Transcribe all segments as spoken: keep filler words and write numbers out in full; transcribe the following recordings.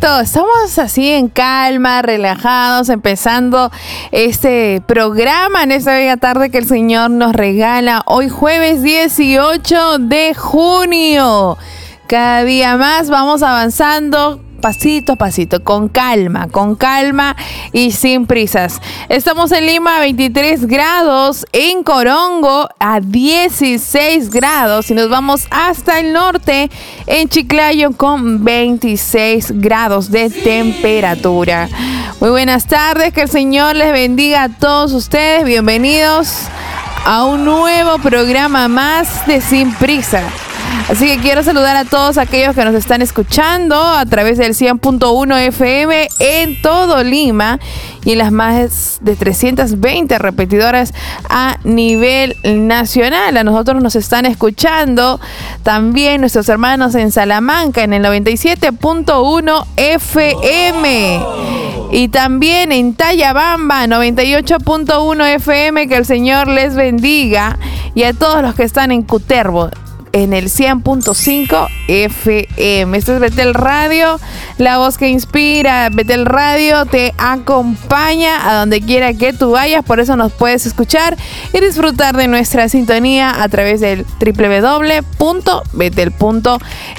bonito. Estamos así en calma, relajados, empezando este programa en esta bella tarde que el Señor nos regala. Hoy jueves dieciocho de junio. Cada día más vamos avanzando pasito a pasito, con calma, con calma y sin prisas. Estamos en Lima, veintitrés grados, en Corongo a dieciséis grados y nos vamos hasta el norte, en Chiclayo con veintiséis grados de temperatura. Muy buenas tardes, que el Señor les bendiga a todos ustedes. Bienvenidos a un nuevo programa más de Sin Prisa. Así que quiero saludar a todos aquellos que nos están escuchando a través del cien punto uno F M en todo Lima y en las más de trescientas veinte repetidoras a nivel nacional. A nosotros nos están escuchando también nuestros hermanos en Salamanca en el noventa y siete punto uno F M y también en Tayabamba noventa y ocho punto uno F M. Que el Señor les bendiga, y a todos los que están en Cutervo en el cien punto cinco F M. Esto es Betel Radio, la voz que inspira. Betel Radio te acompaña a donde quiera que tú vayas, por eso nos puedes escuchar y disfrutar de nuestra sintonía a través del doble u doble u doble u punto betel punto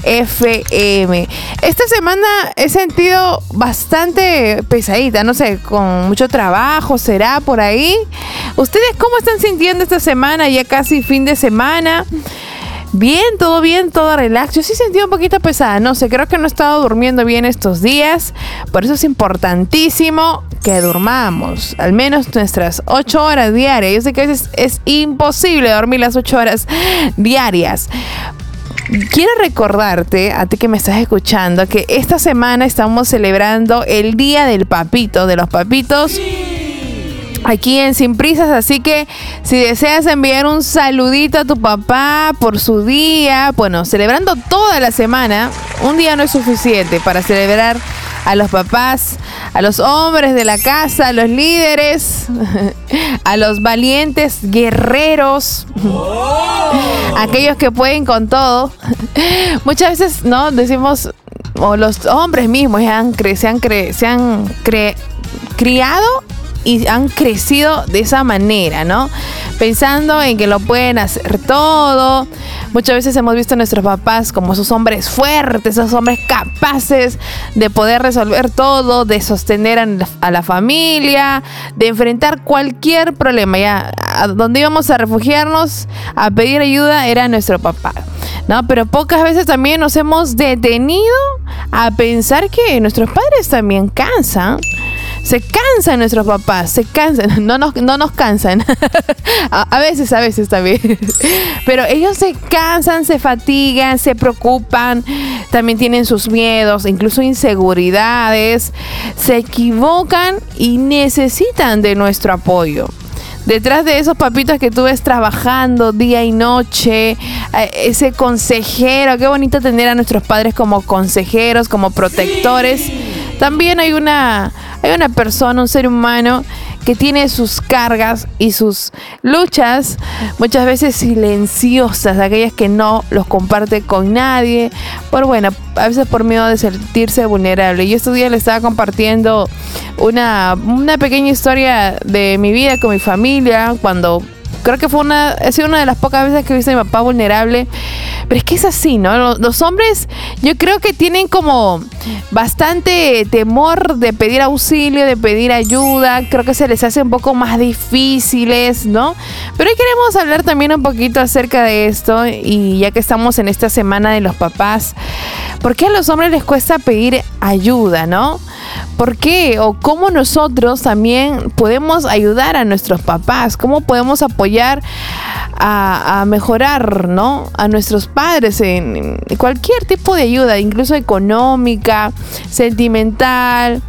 f m. Esta semana he sentido bastante pesadita, no sé, con mucho trabajo, será por ahí. ¿Ustedes cómo están sintiendo esta semana? Ya casi fin de semana. Bien, todo bien, todo relax. Yo sí sentí un poquito pesada, no sé, creo que no he estado durmiendo bien estos días. Por eso es importantísimo que durmamos al menos nuestras ocho horas diarias. Yo sé que a veces es imposible dormir las ocho horas diarias. Quiero recordarte, a ti que me estás escuchando, que esta semana estamos celebrando el Día del Papito, de los papitos, aquí en Sin Prisas. Así que si deseas enviar un saludito a tu papá por su día, bueno, celebrando toda la semana, un día no es suficiente para celebrar a los papás, a los hombres de la casa, a los líderes, a los valientes guerreros, aquellos que pueden con todo. Muchas veces, ¿no? Decimos, o los hombres mismos ya han cre- se han, cre- se han cre- criado y han crecido de esa manera, ¿no? Pensando en que lo pueden hacer todo. Muchas veces hemos visto a nuestros papás como esos hombres fuertes, esos hombres capaces de poder resolver todo, de sostener a la, a la familia, de enfrentar cualquier problema. Ya, a donde íbamos a refugiarnos, a pedir ayuda, era nuestro papá, ¿no? Pero pocas veces también nos hemos detenido a pensar que nuestros padres también cansan. Se cansan nuestros papás, se cansan, no nos, no nos cansan. a, a veces, a veces también. Pero ellos se cansan, se fatigan, se preocupan, también tienen sus miedos, incluso inseguridades, se equivocan y necesitan de nuestro apoyo. Detrás de esos papitos que tú ves trabajando día y noche, ese consejero, qué bonito tener a nuestros padres como consejeros, como protectores. También hay una, hay una persona, un ser humano que tiene sus cargas y sus luchas, muchas veces silenciosas, aquellas que no los comparte con nadie, por bueno, a veces por miedo de sentirse vulnerable. Y estos días le estaba compartiendo una, una pequeña historia de mi vida con mi familia, cuando creo que fue una, ha sido una de las pocas veces que he visto a mi papá vulnerable. Pero es que es así, ¿no? Los, los hombres, yo creo que tienen como bastante temor de pedir auxilio, de pedir ayuda. Creo que se les hace un poco más difíciles, ¿no? Pero hoy queremos hablar también un poquito acerca de esto. Y ya que estamos en esta semana de los papás, ¿por qué a los hombres les cuesta pedir ayuda, no? ¿Por qué? O cómo nosotros también podemos ayudar a nuestros papás, cómo podemos apoyar a, a mejorar, ¿no? A nuestros padres en, en cualquier tipo de ayuda, incluso económica, sentimental.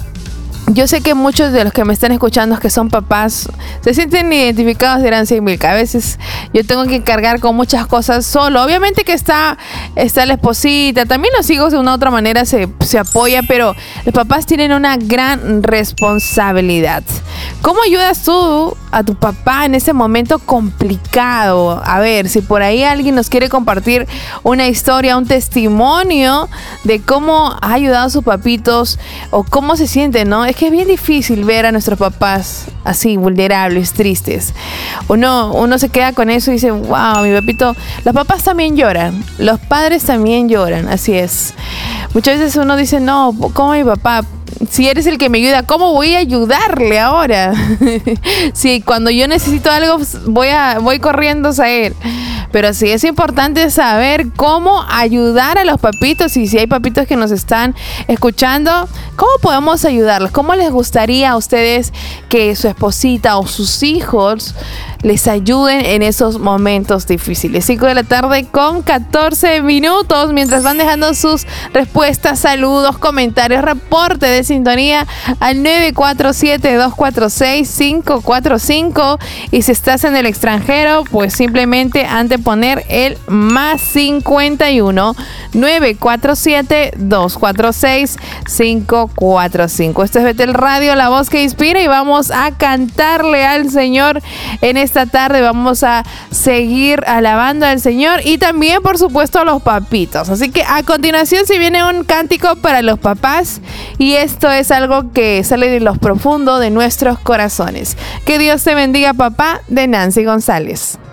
Yo sé que muchos de los que me están escuchando que son papás se sienten identificados, dirán, sí, Milka, a veces yo tengo que cargar con muchas cosas solo. Obviamente que está, está la esposita, también los hijos de una u otra manera se, se apoyan, pero los papás tienen una gran responsabilidad. ¿Cómo ayudas tú a tu papá en ese momento complicado. A ver, si por ahí alguien nos quiere compartir una historia, un testimonio de cómo ha ayudado a sus papitos o cómo se siente, ¿no? Es que es bien difícil ver a nuestros papás así, vulnerables, tristes. Uno, uno se queda con eso y dice, wow, mi papito. Los papás también lloran, los padres también lloran, así es. Muchas veces uno dice, no, ¿cómo mi papá? Si eres el que me ayuda, ¿cómo voy a ayudarle ahora? Si cuando yo necesito algo, voy a voy corriendo a él. Pero sí es importante saber cómo ayudar a los papitos, y si hay papitos que nos están escuchando, ¿cómo podemos ayudarlos? ¿Cómo les gustaría a ustedes que su esposita o sus hijos les ayuden en esos momentos difíciles? cinco de la tarde con catorce minutos, mientras van dejando sus respuestas, saludos, comentarios, reporte de sintonía al nueve cuatro siete, dos cuatro seis, cinco cuatro cinco, y si estás en el extranjero, pues simplemente ante poner el más cincuenta y uno, nueve cuatro siete, dos cuatro seis, cinco cuatro cinco. Esto es Betel Radio, la voz que inspira, y vamos a cantarle al Señor en esta tarde. Vamos a seguir alabando al Señor y también, por supuesto, a los papitos. Así que a continuación se viene un cántico para los papás, y esto es algo que sale de lo profundo de nuestros corazones. Que Dios te bendiga, papá, de Nancy González.